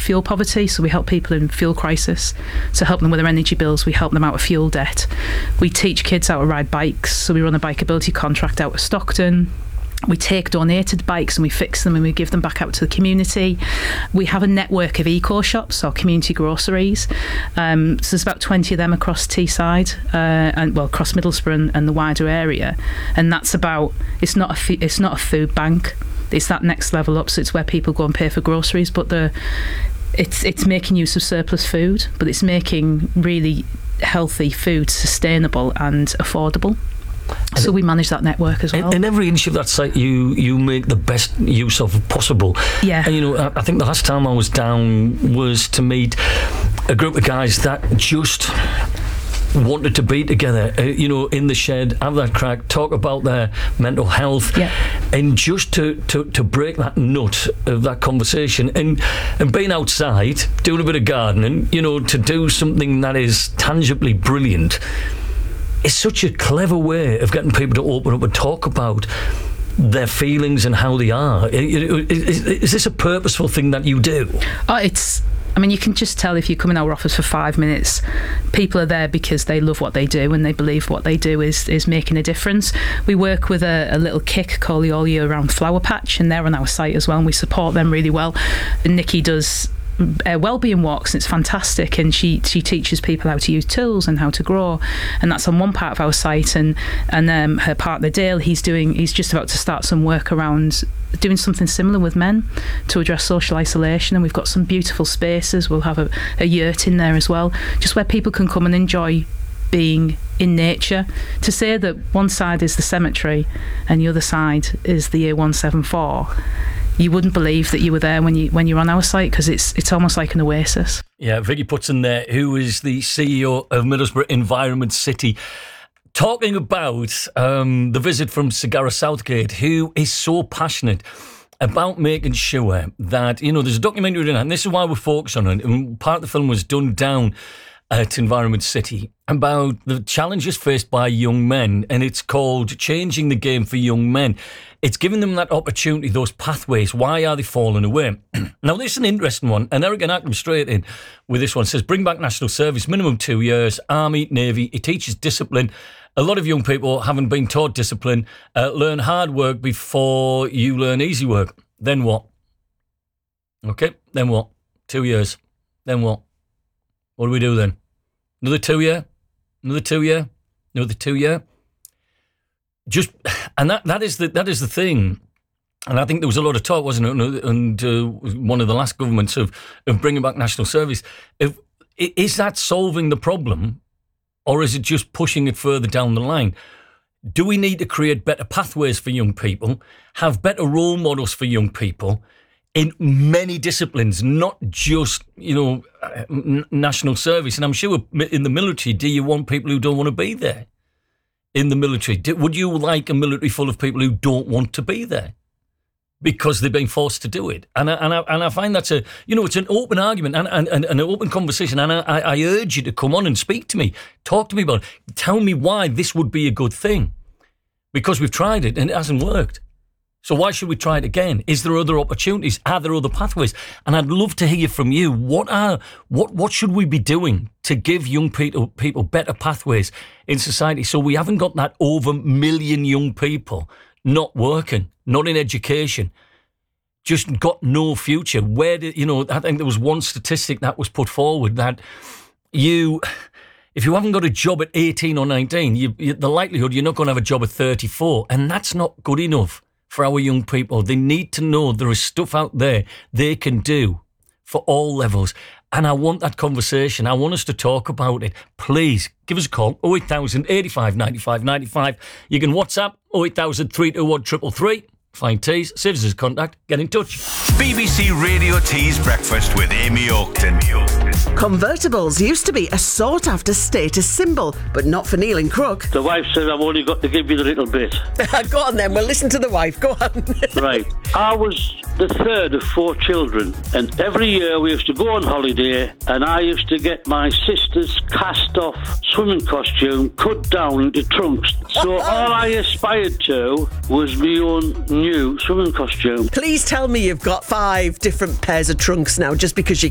fuel poverty, so we help people in fuel crisis, to help them with their energy bills. We help them out of fuel debt. We teach kids how to ride bikes, so we run a bikeability contract out of Stockton. We take donated bikes and we fix them and we give them back out to the community. We have a network of eco shops, or community groceries. So there's about 20 of them across Teesside, across Middlesbrough and the wider area. And that's about, it's not a food bank. It's that next level up. So it's where people go and pay for groceries, but it's making use of surplus food, but it's making really healthy food sustainable and affordable. So we manage that network as well. And every inch of that site you make the best use of possible. Yeah. And, I think the last time I was down was to meet a group of guys that just wanted to be together, in the shed, have that crack, talk about their mental health, and just to break that nut of that conversation and being outside, doing a bit of gardening, to do something that is tangibly brilliant. It's such a clever way of getting people to open up and talk about their feelings and how they are. Is this a purposeful thing that you do? You can just tell if you come in our office for 5 minutes, people are there because they love what they do and they believe what they do is making a difference. We work with a little kick called the All Year Round Flower Patch, and they're on our site as well, and we support them really well. And Nikki does wellbeing walks, and it's fantastic, and she teaches people how to use tools and how to grow, and that's on one part of our site. And her partner Dale, he's just about to start some work around doing something similar with men to address social isolation, and we've got some beautiful spaces. We'll have a yurt in there as well, just where people can come and enjoy being in nature. To say that one side is the cemetery and the other side is the year 174, you wouldn't believe that you were there when you're on our site, because it's almost like an oasis. Yeah, Vicky puts in there, who is the CEO of Middlesbrough Environment City, talking about the visit from Sir Gareth Southgate, who is so passionate about making sure that, there's a documentary in it, and this is why we're focused on it. And part of the film was done down at Environment City about the challenges faced by young men, and it's called Changing the Game for Young Men. It's giving them that opportunity, those pathways. Why are they falling away? Now, this is an interesting one, and Eric can straight in with this one. It says, bring back national service, minimum 2 years, Army, Navy. It teaches discipline. A lot of young people haven't been taught discipline. Learn hard work before you learn easy work. Then what? Okay, then what? 2 years. Then what? What do we do then? Another 2 year? Another 2 year? Another 2 year? That is the thing. And I think there was a lot of talk, wasn't it? And one of the last governments of bringing back national service. Is that solving the problem, or is it just pushing it further down the line? Do we need to create better pathways for young people, have better role models for young people in many disciplines, not just, national service? And I'm sure in the military, do you want people who don't want to be there? In the military, would you like a military full of people who don't want to be there because they've been forced to do it? And I find that's it's an open argument and an open conversation. And I urge you to come on and speak to me, talk to me about it, tell me why this would be a good thing, because we've tried it and it hasn't worked. So why should we try it again? Is there other opportunities? Are there other pathways? And I'd love to hear from you. What should we be doing to give young people better pathways in society, so we haven't got that over million young people not working, not in education, just got no future? I think there was one statistic that was put forward that if you haven't got a job at 18 or 19, the likelihood you're not going to have a job at 34, and that's not good enough for our young people. They need to know there is stuff out there they can do for all levels. And I want that conversation. I want us to talk about it. Please, give us a call, 08000 85 95 95. You can WhatsApp 08000 321 333. Find Tees, save us his contact, get in touch. BBC Radio Tees Breakfast with Amy Oakton. Convertibles used to be a sought-after status symbol, but not for Neil and Crook. The wife said, I've only got to give you the little bit. Go on then, we'll listen to the wife. Go on. Right. I was the third of 4 children, and every year we used to go on holiday, and I used to get my sister's cast-off swimming costume cut down into trunks. So all I aspired to was my own new swimming costume. Please tell me you've got 5 different pairs of trunks now, just because you